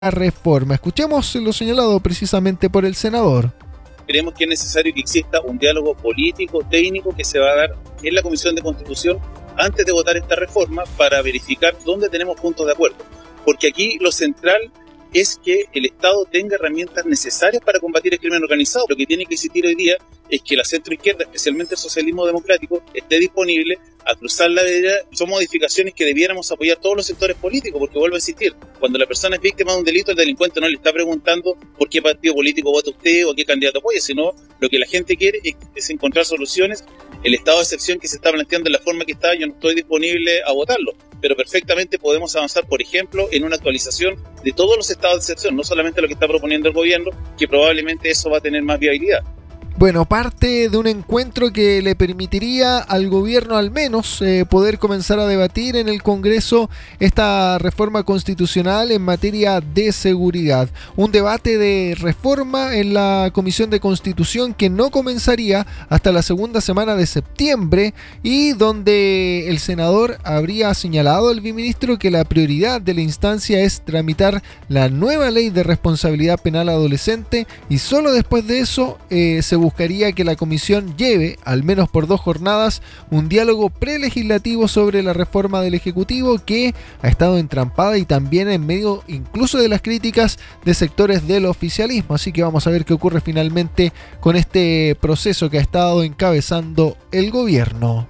reforma. Escuchemos lo señalado precisamente por el senador. Creemos que es necesario que exista un diálogo político, técnico, que se va a dar en la Comisión de Constitución antes de votar esta reforma para verificar dónde tenemos puntos de acuerdo. Porque aquí lo central es que el Estado tenga herramientas necesarias para combatir el crimen organizado. Lo que tiene que existir hoy día es que la centroizquierda, especialmente el socialismo democrático, esté disponible a cruzar la vereda. Son modificaciones que debiéramos apoyar todos los sectores políticos, porque vuelvo a insistir, cuando la persona es víctima de un delito, el delincuente no le está preguntando por qué partido político vota usted o qué candidato apoya, sino lo que la gente quiere es encontrar soluciones. El estado de excepción que se está planteando en la forma que está, yo no estoy disponible a votarlo, pero perfectamente podemos avanzar, por ejemplo, en una actualización de todos los estados de excepción, no solamente lo que está proponiendo el gobierno, que probablemente eso va a tener más viabilidad. Bueno, parte de un encuentro que le permitiría al gobierno al menos poder comenzar a debatir en el Congreso esta reforma constitucional en materia de seguridad. Un debate de reforma en la Comisión de Constitución que no comenzaría hasta la segunda semana de septiembre y donde el senador habría señalado al biministro que la prioridad de la instancia es tramitar la nueva ley de responsabilidad penal adolescente y solo después de eso se buscaría que la comisión lleve, al menos por 2 jornadas, un diálogo prelegislativo sobre la reforma del Ejecutivo que ha estado entrampada y también en medio incluso de las críticas de sectores del oficialismo. Así que vamos a ver qué ocurre finalmente con este proceso que ha estado encabezando el gobierno.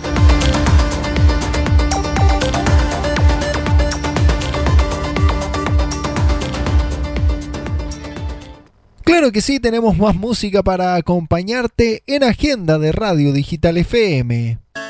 Claro que sí, tenemos más música para acompañarte en Agenda de Radio Digital FM.